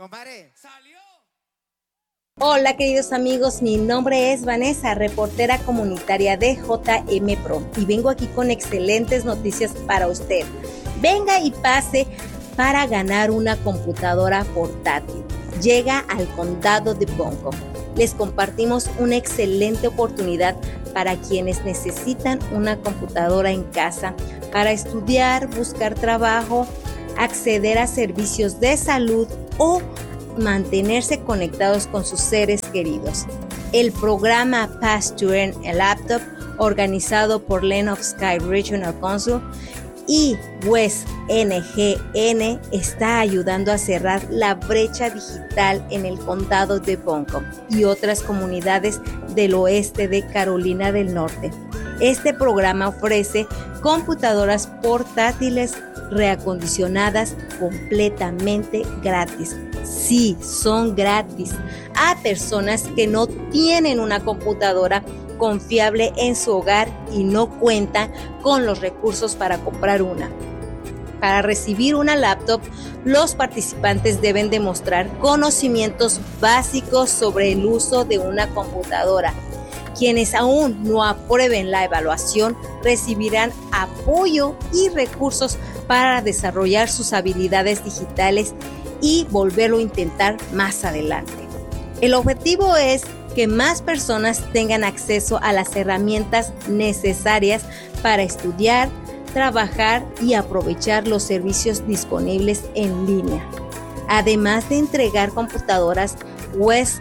Compadre, salió. Hola queridos amigos, mi nombre es Vanessa, reportera comunitaria de JM Pro y vengo aquí con excelentes noticias para usted. Venga y pase para ganar una computadora portátil. Llega al condado de Buncombe. Les compartimos una excelente oportunidad para quienes necesitan una computadora en casa para estudiar, buscar trabajo, acceder a servicios de salud o mantenerse conectados con sus seres queridos. El programa Pass to Earn a Laptop, organizado por Land of Sky Regional Council y West NGN, está ayudando a cerrar la brecha digital en el condado de Buncombe y otras comunidades del oeste de Carolina del Norte. Este programa ofrece computadoras portátiles reacondicionadas completamente gratis. Sí, son gratis a personas que no tienen una computadora confiable en su hogar y no cuentan con los recursos para comprar una. Para recibir una laptop, los participantes deben demostrar conocimientos básicos sobre el uso de una computadora. Quienes aún no aprueben la evaluación recibirán apoyo y recursos para desarrollar sus habilidades digitales y volverlo a intentar más adelante. El objetivo es que más personas tengan acceso a las herramientas necesarias para estudiar, trabajar y aprovechar los servicios disponibles en línea. Además de entregar computadoras, West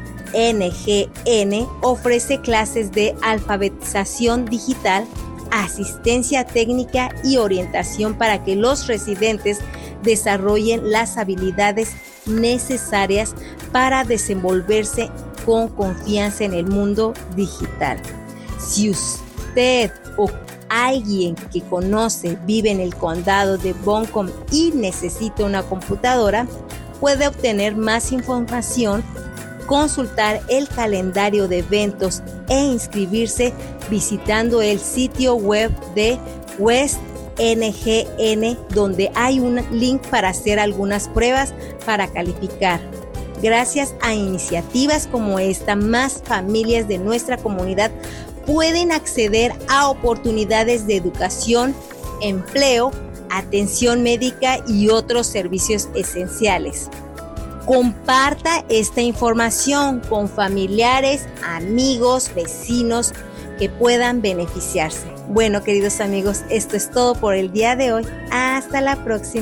NGN ofrece clases de alfabetización digital, asistencia técnica y orientación para que los residentes desarrollen las habilidades necesarias para desenvolverse con confianza en el mundo digital. Si usted o alguien que conoce vive en el condado de Buncombe y necesita una computadora, puede obtener más información, consultar el calendario de eventos e inscribirse visitando el sitio web de West NGN, donde hay un link para hacer algunas pruebas para calificar. Gracias a iniciativas como esta, más familias de nuestra comunidad pueden acceder a oportunidades de educación, empleo, atención médica y otros servicios esenciales. Comparta esta información con familiares, amigos, vecinos que puedan beneficiarse. Bueno, queridos amigos, esto es todo por el día de hoy. Hasta la próxima.